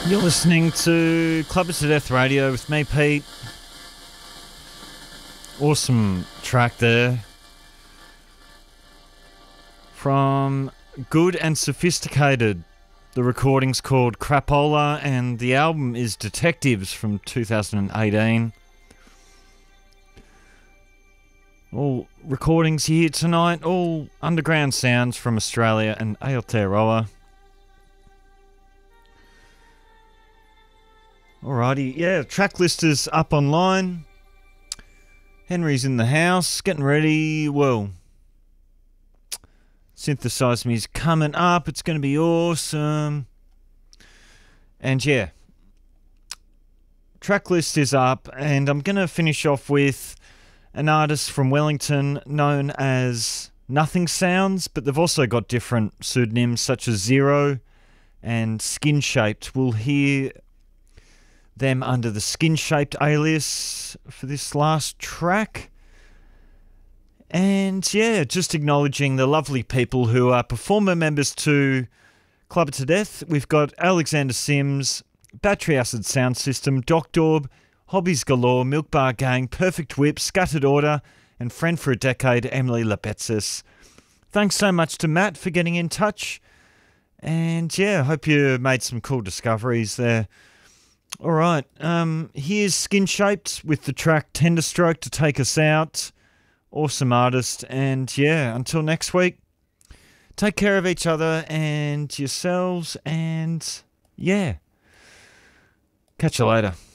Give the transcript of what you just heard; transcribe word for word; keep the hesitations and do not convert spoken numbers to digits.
You're listening to Club to Death Radio with me, Pete. Awesome track there from Good and Sophisticated. The recording's called Crapola and the album is Detectives from two thousand eighteen. All recordings here tonight, all underground sounds from Australia and Aotearoa. Alrighty, yeah, track list is up online. Henry's in the house, getting ready. Well, Synthesize Me's coming up. It's going to be awesome. And yeah, track list is up, and I'm going to finish off with an artist from Wellington known as Nothing Sounds, but they've also got different pseudonyms such as Zero and Skin Shaped. We'll hear them under the Skin Shaped alias for this last track. And yeah, just acknowledging the lovely people who are performer members to Club to Death. We've got Alexander Sims, Battery Acid Sound System, Doc Daub, Hobbies Galore, Milk Bar Gang, Perfect Whip, Scattered Order, and friend for a decade, Emily Lebetsis. Thanks so much to Matt for getting in touch. And yeah, hope you made some cool discoveries there. All right, um, here's Skin Shaped with the track Tender Stroke to take us out. Awesome artist, and yeah, until next week, take care of each other and yourselves, and yeah, catch you later.